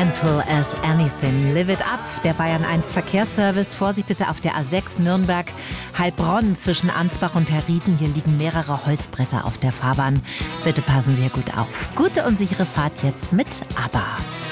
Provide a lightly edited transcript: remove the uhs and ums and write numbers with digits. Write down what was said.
Gentle as anything. Live it up. Der Bayern 1 Verkehrsservice. Vorsicht bitte auf der A6 Nürnberg. Heilbronn zwischen Ansbach und Herrieden. Hier liegen mehrere Holzbretter auf der Fahrbahn. Bitte passen Sie hier gut auf. Gute und sichere Fahrt jetzt mit ABBA.